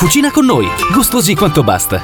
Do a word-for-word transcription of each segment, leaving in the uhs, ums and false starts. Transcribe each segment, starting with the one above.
Cucina con noi, gustosi quanto basta.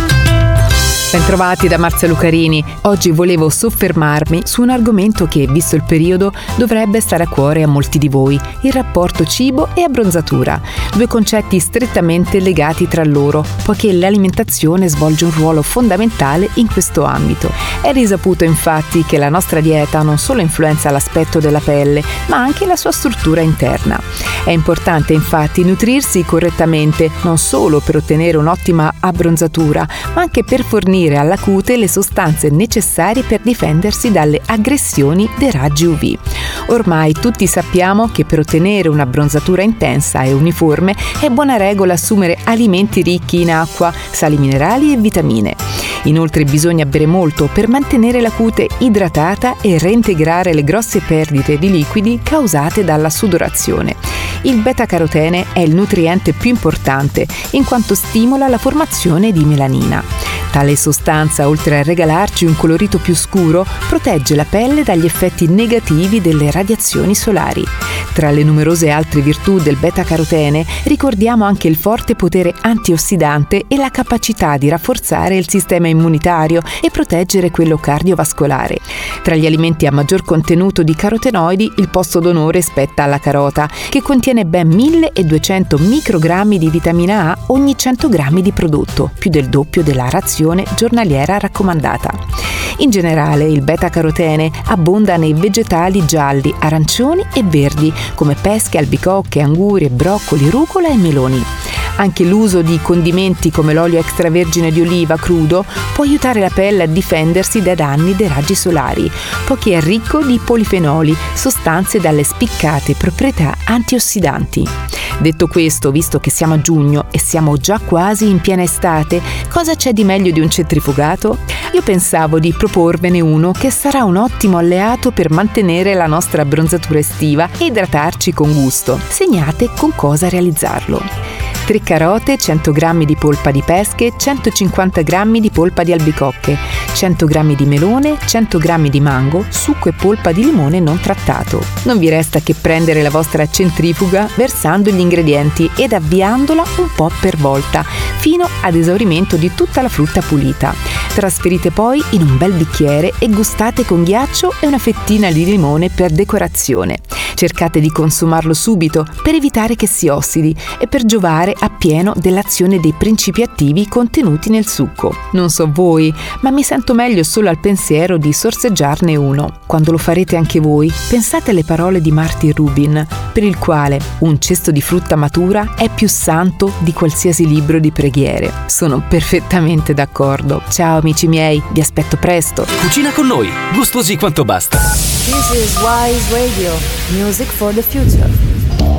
Bentrovati da Marzia Lucarini. Oggi volevo soffermarmi su un argomento che, visto il periodo, dovrebbe stare a cuore a molti di voi: il rapporto cibo e abbronzatura. Due concetti strettamente legati tra loro, poiché l'alimentazione svolge un ruolo fondamentale in questo ambito. È risaputo infatti che la nostra dieta non solo influenza l'aspetto della pelle, ma anche la sua struttura interna. È importante infatti nutrirsi correttamente, non solo per ottenere un'ottima abbronzatura, ma anche per fornire alla cute le sostanze necessarie per difendersi dalle aggressioni dei raggi U V. Ormai tutti sappiamo che per ottenere un'abbronzatura intensa e uniforme è buona regola assumere alimenti ricchi in acqua, sali minerali e vitamine. Inoltre bisogna bere molto per mantenere la cute idratata e reintegrare le grosse perdite di liquidi causate dalla sudorazione. Il beta-carotene è il nutriente più importante in quanto stimola la formazione di melanina. Tale sostanza, oltre a regalarci un colorito più scuro, protegge la pelle dagli effetti negativi delle radiazioni solari. Tra le numerose altre virtù del beta-carotene ricordiamo anche il forte potere antiossidante e la capacità di rafforzare il sistema immunitario e proteggere quello cardiovascolare. Tra gli alimenti a maggior contenuto di carotenoidi, il posto d'onore spetta alla carota, che contiene ben milleduecento microgrammi di vitamina A ogni cento grammi di prodotto, più del doppio della razione giornaliera raccomandata. In generale, il beta-carotene abbonda nei vegetali gialli, arancioni e verdi, come pesche, albicocche, angurie, broccoli, rucola e meloni. Anche l'uso di condimenti come l'olio extravergine di oliva crudo può aiutare la pelle a difendersi dai danni dei raggi solari, poiché è ricco di polifenoli, sostanze dalle spiccate proprietà antiossidanti. Detto questo, visto che siamo a giugno e siamo già quasi in piena estate, cosa c'è di meglio di un centrifugato? Io pensavo di proporvene uno che sarà un ottimo alleato per mantenere la nostra abbronzatura estiva e idratarci con gusto. Segnate con cosa realizzarlo. tre carote, cento grammi di polpa di pesche, centocinquanta grammi di polpa di albicocche, cento grammi di melone, cento grammi di mango, succo e polpa di limone non trattato. Non vi resta che prendere la vostra centrifuga versando gli ingredienti ed avviandola un po' per volta, fino ad esaurimento di tutta la frutta pulita. Trasferite poi in un bel bicchiere e gustate con ghiaccio e una fettina di limone per decorazione. Cercate di consumarlo subito per evitare che si ossidi e per giovare appieno dell'azione dei principi attivi contenuti nel succo. Non so voi, ma mi sento meglio solo al pensiero di sorseggiarne uno. Quando lo farete anche voi, pensate alle parole di Martin Rubin, per il quale un cesto di frutta matura è più santo di qualsiasi libro di preghiere. Sono perfettamente d'accordo. Ciao amici miei, vi aspetto presto. Cucina con noi, gustosi quanto basta. This is Wise Radio, music for the future.